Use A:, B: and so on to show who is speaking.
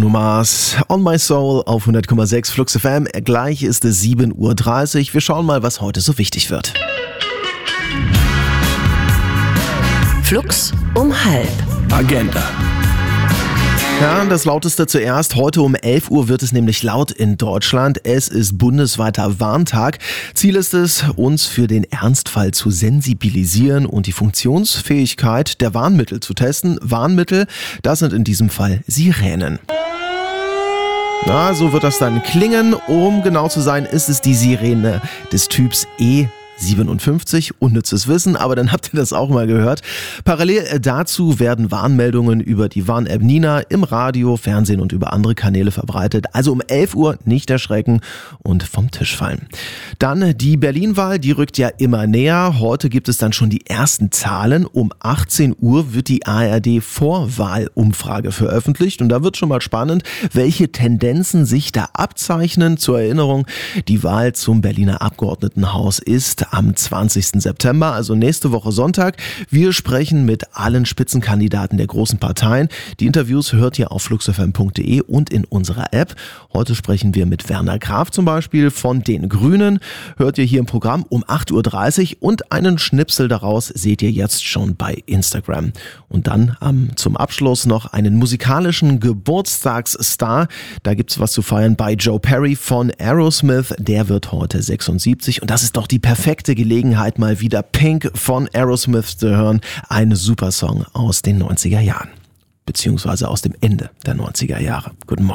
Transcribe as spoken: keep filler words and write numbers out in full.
A: Bruno Mars, On My Soul auf hundert Komma sechs Flux F M. Gleich ist es sieben Uhr dreißig. Wir schauen mal, was heute so wichtig wird.
B: Flux um halb.
A: Agenda. Ja, das Lauteste zuerst. Heute um elf Uhr wird es nämlich laut in Deutschland. Es ist bundesweiter Warntag. Ziel ist es, uns für den Ernstfall zu sensibilisieren und die Funktionsfähigkeit der Warnmittel zu testen. Warnmittel, das sind in diesem Fall Sirenen. Na, so wird das dann klingen. Um genau zu sein, ist es die Sirene des Typs E siebenundfünfzig, unnützes Wissen, aber dann habt ihr das auch mal gehört. Parallel dazu werden Warnmeldungen über die Warn-App Nina im Radio, Fernsehen und über andere Kanäle verbreitet. Also um elf Uhr nicht erschrecken und vom Tisch fallen. Dann die Berlin-Wahl, die rückt ja immer näher. Heute gibt es dann schon die ersten Zahlen. Um achtzehn Uhr wird die A R D-Vorwahlumfrage veröffentlicht und da wird schon mal spannend, welche Tendenzen sich da abzeichnen. Zur Erinnerung, die Wahl zum Berliner Abgeordnetenhaus ist am zwanzigsten September, also nächste Woche Sonntag. Wir sprechen mit allen Spitzenkandidaten der großen Parteien. Die Interviews hört ihr auf flux f m punkt d e und in unserer App. Heute sprechen wir mit Werner Graf zum Beispiel von den Grünen. Hört ihr hier im Programm um acht Uhr dreißig und einen Schnipsel daraus seht ihr jetzt schon bei Instagram. Und dann ähm, zum Abschluss noch einen musikalischen Geburtstagsstar. Da gibt's was zu feiern bei Joe Perry von Aerosmith. Der wird heute sechsundsiebzig und das ist doch die perfekte Gelegenheit, mal wieder Pink von Aerosmith zu hören. Ein super Song aus den neunziger Jahren. Beziehungsweise aus dem Ende der neunziger Jahre. Guten Morgen.